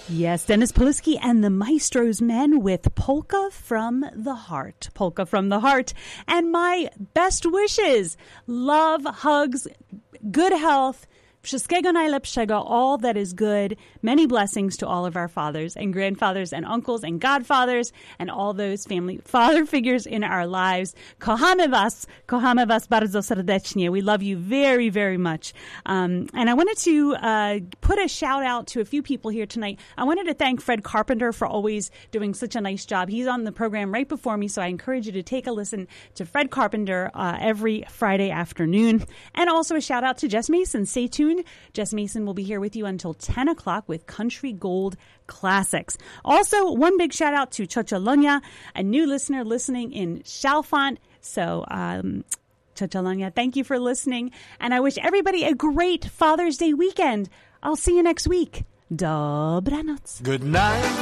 Yes, Dennis Polisky and the Maestro's Men with Polka from the Heart. Polka from the Heart. And my best wishes, love, hugs, good health, wszystkiego najlepszego, all that is good. Many blessings to all of our fathers and grandfathers and uncles and godfathers and all those family father figures in our lives. Kochamy was bardzo serdecznie. We love you very, very much. And I wanted to put a shout out to a few people here tonight. I wanted to thank Fred Carpenter for always doing such a nice job. He's on the program right before me, so I encourage you to take a listen to Fred Carpenter every Friday afternoon. And also a shout out to Jess Mason. Stay tuned. Jess Mason will be here with you until 10 o'clock with Country Gold Classics. Also, one big shout out to Chocholonga, a new listener listening in Chalfont. So, Chocholonga, thank you for listening. And I wish everybody a great Father's Day weekend. I'll see you next week. Dobranoc. Good night.